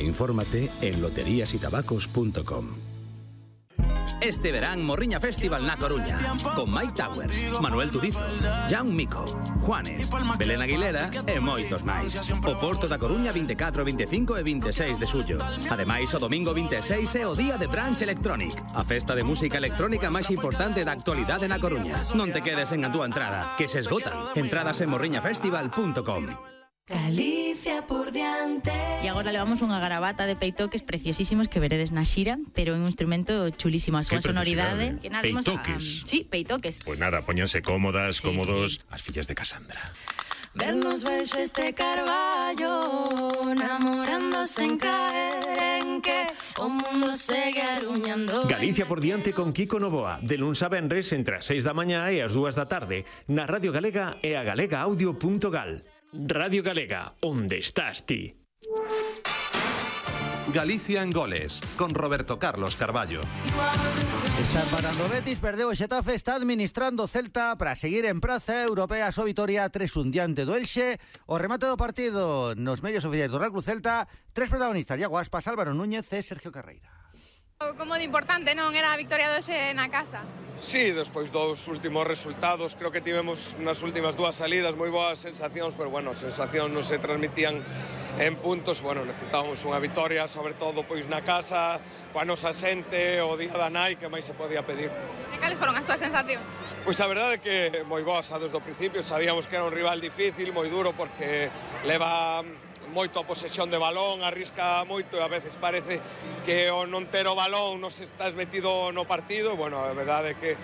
infórmate en loteriasytabacos.com. Este verán Morriña Festival na Coruña, con Mike Towers, Manuel Turizo, Jan Mico, Juanes, Belén Aguilera e moitos máis. O Porto da Coruña 24, 25 e 26 de xullo. Ademais, o domingo 26 é o día de Brunch Electronic, a festa de música electrónica máis importante da actualidade na Coruña. Non te quedes en a túa entrada, que se esgotan. Entradas en morriñafestival.com. Galicia por diante. E agora levamos unha garabata de peitoques preciosísimos que veredes na xira, pero un instrumento chulísimo, a súa sonoridade. Peitoques? Sí, peitoques. Pois nada, póñanse cómodas, Sí, cómodos, as fillas de Casandra. Vernos baixo este carballo, namorándose en caer en que o mundo segue aruñando. Galicia por diante con Kiko Novoa, de luns a venres entre as 6 da mañá e as 2 da tarde, na Radio Galega e a galegaaudio.gal. Radio Galega, onde estás ti? Galicia en goles, con Roberto Carlos Carballo. Está empatando Betis, perdeu o Xetafe, está administrando Celta para seguir en praza europea a súa vitoria 3-1 diante do Elxe. O remate do partido nos medios oficiais do Real Club Celta, tres protagonistas, Iago Aspas, Álvaro Núñez e Sergio Carreira. Como de importante, non era a victoria do Elxe na casa? Sí, despois dos últimos resultados, creo que tivemos nas últimas dúas salidas moi boas sensacións, pero bueno, as sensacións non se transmitían en puntos. Bueno, necesitábamos unha victoria, sobre todo pois na casa, coa nosa xente, o día da nai, que máis se podía pedir. E cales foron as túas sensacións? Pois a verdade é que moi boas desde o principio, sabíamos que era un rival difícil, moi duro, porque leva moito a posesión de balón, arrisca moito e a veces parece que o non ter o balón nos estás metido no partido. Bueno, a verdade é que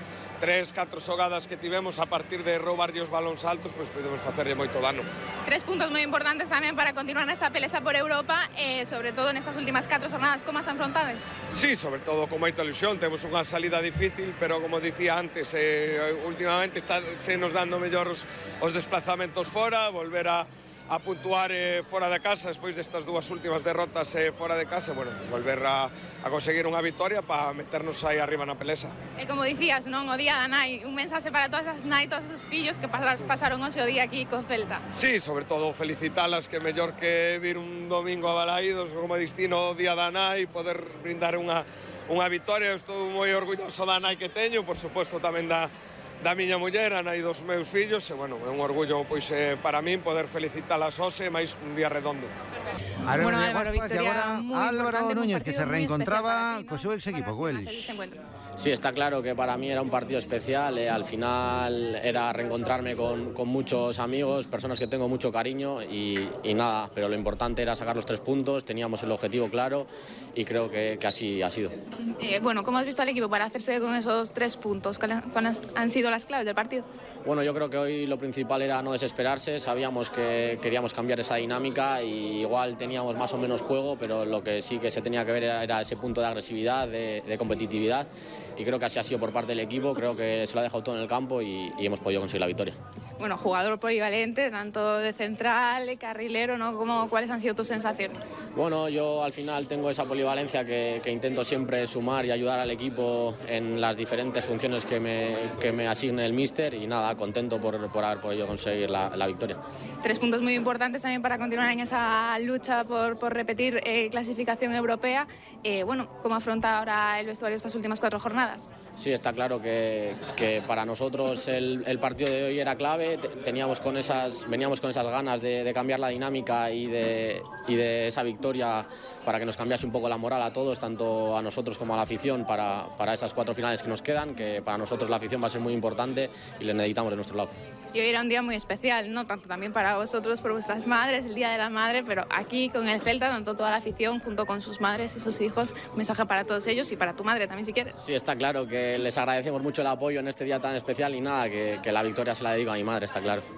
3-4 xogadas que tivemos a partir de roubarlle os balóns altos, pois podemos facerlle moito dano. 3 puntos moi importantes tamén para continuar nesa pelesa por Europa e sobre todo nestas últimas 4 jornadas, como as afrontades? Sí, sobre todo con moita ilusión, temos unha salida difícil, pero como dicía antes, últimamente se nos dando mellor os desplazamentos fora, volver a puntuar fora de casa despois destas dúas últimas derrotas fora de casa, bueno, volver a conseguir unha victoria para meternos aí arriba na pelesa. E como dicías, non, o día da nai, un mensaxe para todas as nai, todos os fillos que pasaron o seu día aquí con Celta. Sí, sobre todo felicitalas, que mellor que vir un domingo a Balaídos como destino o día da nai, poder brindar unha victoria. Eu estou moi orgulloso da nai que teño, por suposto tamén da miña muller, a nai dos meus fillos, e bueno, é un orgullo pois para min poder felicitalas hoxe, máis un día redondo. Bueno, Álvaro, victoria moi importante, Álvaro Núñez, que se reencontraba co seu ex equipo, co Elxe. Sí, está claro que para mí era un partido especial, al final era reencontrarme con muchos amigos, personas que tengo mucho cariño y nada, pero lo importante era sacar los 3 puntos, teníamos el objetivo claro y creo que así ha sido. Bueno, ¿cómo has visto al equipo para hacerse con esos 3 puntos? ¿Cuáles han sido las claves del partido? Bueno, yo creo que hoy lo principal era no desesperarse, sabíamos que queríamos cambiar esa dinámica y igual teníamos más o menos juego, pero lo que sí que se tenía que ver era ese punto de agresividad, de competitividad. Y creo que así ha sido por parte del equipo, creo que se lo ha dejado todo en el campo y hemos podido conseguir la victoria. Bueno, jugador polivalente, tanto de central, carrilero, ¿no? ¿Cuáles han sido tus sensaciones? Bueno, yo al final tengo esa polivalencia que intento siempre sumar y ayudar al equipo en las diferentes funciones que me asigne el míster y nada, contento por haber podido conseguir la victoria. 3 puntos muy importantes también para continuar en esa lucha por repetir clasificación europea. Bueno, ¿cómo afronta ahora el vestuario estas últimas 4 jornadas? Sí, está claro que para nosotros el partido de hoy era clave. Veníamos con esas ganas de cambiar la dinámica y de esa victoria para que nos cambiase un poco la moral a todos, tanto a nosotros como a la afición, para esas 4 finales que nos quedan, que para nosotros la afición va a ser muy importante y les necesitamos de nuestro lado. Y hoy era un día muy especial, ¿no? Tanto también para vosotros, por vuestras madres, el Día de la Madre, pero aquí con el Celta, tanto toda la afición junto con sus madres y sus hijos, un mensaje para todos ellos y para tu madre también si quieres. Sí, está claro que les agradecemos mucho el apoyo en este día tan especial y nada, que la victoria se la dedico a mi madre, está claro.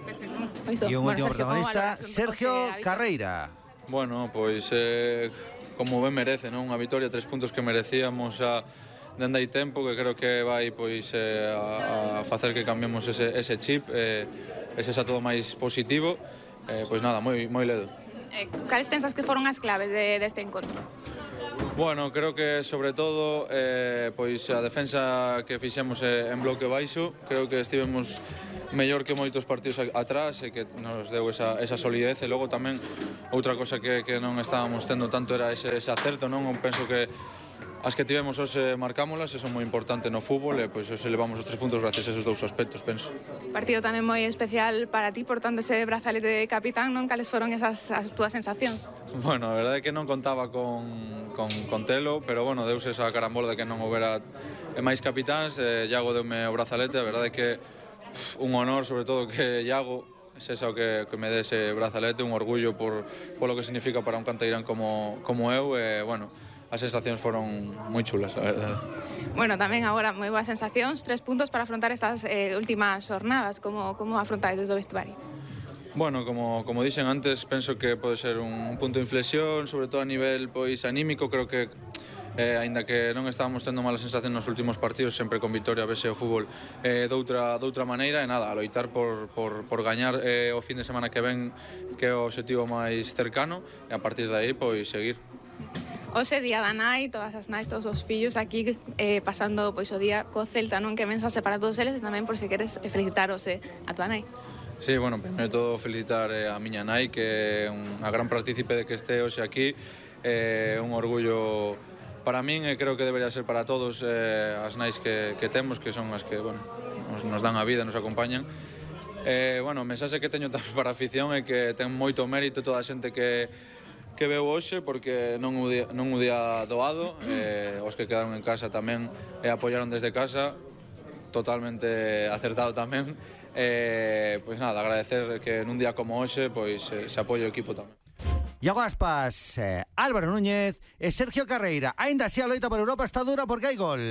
Y un último protagonista, Sergio Carreira. Bueno, pois como ben merece, non? Unha victoria, 3 puntos que merecíamos dende hai tempo, que creo que vai pois a facer que cambiemos ese chip, ese xa todo máis positivo, pois nada, moi ledo. Cales pensas que foron as claves deste encontro? Bueno, creo que sobre todo pois a defensa que fixemos en bloque baixo, creo que estivemos mellor que moitos partidos atrás e que nos deu esa solidez. E logo tamén outra cosa que non estábamos tendo tanto era ese acerto, non? Eu penso que as que tivemos hoxe marcámolas, eso é moi importante no fútbol e pois hoxe levamos os 3 puntos gracias a esos 2 aspectos, penso. Partido tamén moi especial para ti, portando ese brazalete de capitán, non? Cales foron as túas sensacións? Bueno, a verdade é que non contaba con telo, pero bueno, deuse esa carambola de que non houbera máis capitáns. Iago deume o brazalete, a verdade é que un honor, sobre todo que Iago é esa que me dé ese brazalete, un orgullo por lo que significa para un canteirán como eu, e bueno, as sensacións foron moi chulas, a verdade. Bueno, tamén agora moi boas sensacións, 3 puntos para afrontar estas últimas xornadas. Como afrontáis desde o vestuario? Bueno, como dixen antes, penso que pode ser un punto de inflexión, sobre todo a nivel pois anímico. Creo que aínda que non estábamos tendo mala sensación nos últimos partidos, sempre con vitoria vese o fútbol doutra maneira, e nada, a loitar por gañar o fin de semana que ven, que é o objetivo máis cercano, e a partir de aí pois seguir. Hoxe día da nai, todas as nais, todos os fillos aquí pasando pois o día co Celta, non? Que mensaxe para todos eles, e tamén por se queres felicitar hoxe a tua nai. Sí, bueno, primeiro de todo felicitar a miña nai, que é unha gran partícipe de que este hoxe aquí, un orgullo para min e creo que debería ser para todos as nais que temos, que son as que, bueno, nos dan a vida, nos acompañan. Bueno, o mensaxe que teño tamén para a afición é que ten moito mérito toda a xente que veu hoxe, porque non o día doado, os que quedaron en casa tamén apoyaron desde casa, totalmente acertado tamén. Pois nada, agradecer que nun día como hoxe pois se apoie o equipo tamén. Iago Aspas, Álvaro Núñez e Sergio Carreira. Ainda así a loita por Europa está dura porque hai gol.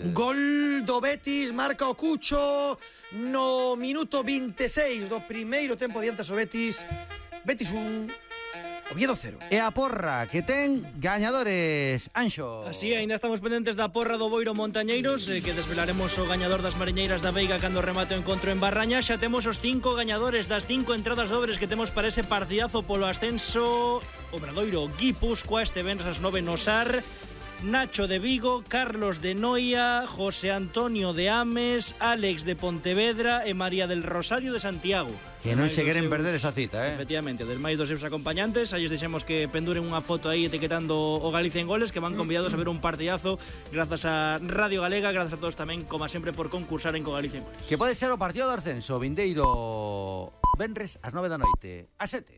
Gol do Betis, marca o Cucho no minuto 26 do primeiro tempo diante o Betis. Betis 1, Oviedo 0. E a porra que ten gañadores, Anxo. Así, ainda estamos pendentes da porra do Boiro Montañeiros, que desvelaremos o gañador das Mariñeiras da Veiga cando remate o encontro en Barraña. Xa temos os 5 gañadores das 5 entradas dobres que temos para ese partidazo polo ascenso. Obradoiro Guipúzcoa este venres ás 9 no SAR. Nacho de Vigo, Carlos de Noia, José Antonio de Ames, Alex de Pontevedra e María del Rosario de Santiago. Que non se queren perder esa cita, Efectivamente, del máis dos seus acompañantes. Aí lles deixemos que penduren unha foto aí etiquetando o Galicia en Goles, que van convidados a ver un partidazo grazas a Radio Galega, grazas a todos tamén, como sempre, por concursar en Co Galicia en Goles. Que pode ser o partido de ascenso, vindeiro venres ás 9 da noite, a 7.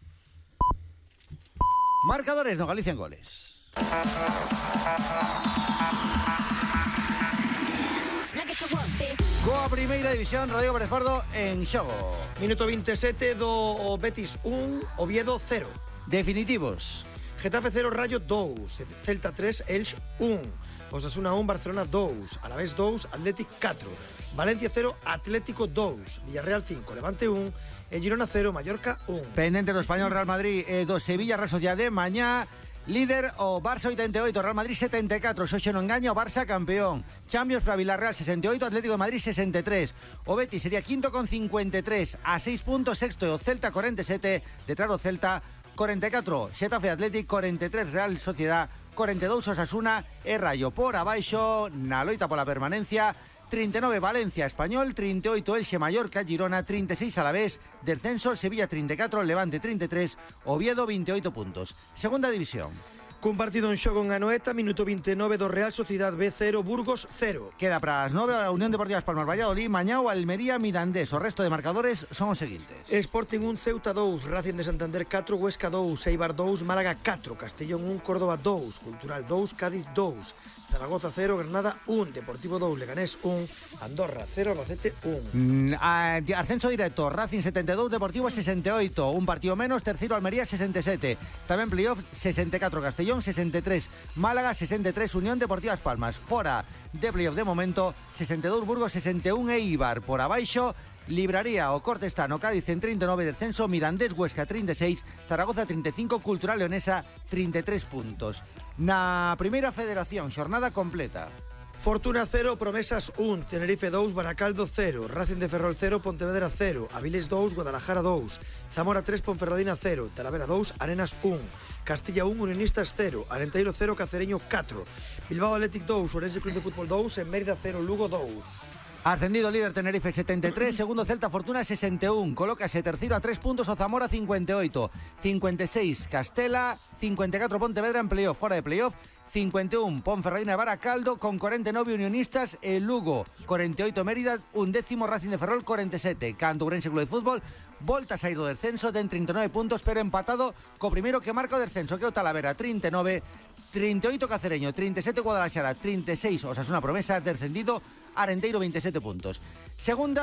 Marcadores no Galicia en Goles. Coa primeira división, Rodrigo Pérez Pardo en xogo. Minuto 27 do Betis 1, Oviedo 0. Definitivos. Getafe 0, Rayo 2, Celta 3, Elx 1, Osasuna 1, Barcelona 2, Alavés 2, Atlético 4, Valencia 0, Atlético 2, Villarreal 5, Levante 1 e Girona 0, Mallorca 1. Pendente do Español, Real Madrid e do Sevilla, Real Sociedade. Mañá líder o Barça 88, Real Madrid 74, Xoxe non engaña, o Barça campeón. Champions para Villarreal 68, Atlético de Madrid 63. O Betis sería quinto con 53, a 6 puntos, sexto e o Celta 47, detrás do Celta 44, Xetafe Atlético 43, Real Sociedad 42, Osasuna e Rayo. Por abaixo, na loita pola permanencia, 39 Valencia, Español, 38 Elxe, Mallorca, Girona, 36 Alavés, descenso, Sevilla 34, Levante 33, Oviedo 28 puntos. Segunda división. Cun partido en xogo en Anoeta, minuto 29 do Real Sociedad B 0, Burgos 0. Queda para as 9 a Unión Deportiva Las Palmas, Valladolid, mañá o Almería, Mirandés. O resto de marcadores son os seguintes. Sporting 1, Ceuta 2, Racing de Santander 4, Huesca 2, Eibar 2, Málaga 4, Castellón 1, Córdoba 2, Cultural 2, Cádiz 2, Zaragoza 0, Granada 1, Deportivo 2, Leganés 1, Andorra 0, Albacete 1. Ascenso directo, Racing 72, Deportivo 68, un partido menos, tercero Almería 67, tamén playoff 64, Castellón 63, Málaga 63, Unión Deportiva Las Palmas. Fora de playoff de momento, 62, Burgos 61 e Eibar. Por abaixo, libraría o Cortestano, Cádiz en 39, descenso, Mirandés, Huesca 36, Zaragoza 35, Cultural Leonesa 33 puntos. Na primeira federación, xornada completa. Fortuna 0, Promesas 1, Tenerife 2, Baracaldo 0, Racing de Ferrol 0, Pontevedra 0, Avilés 2, Guadalajara 2, Zamora 3, Ponferradina 0, Talavera 2, Arenas 1, Castilla 1, Unionistas 0, Arenteiro 0, Cacereño 4, Bilbao Athletic 2, Orense Club de Fútbol 2 e Mérida 0, Lugo 2. Ascendido líder Tenerife 73, segundo Celta Fortuna 61, colócase tercero a 3 puntos o Zamora 58, 56 Castela, 54 Pontevedra en playoff, fora de playoff, 51 Ponferradina Baracaldo, con 49 Unionistas, el Lugo 48 Mérida, 11º Racing de Ferrol 47, Canto Ourense Club de Fútbol volta a sair do descenso, ten 39 puntos, pero empatado co primeiro que marca o descenso, que é o Talavera, 39, 38 Cacereño, 37 Guadalajara, 36 Osasuna Promesas, descendido Arenteiro 27 puntos. Segunda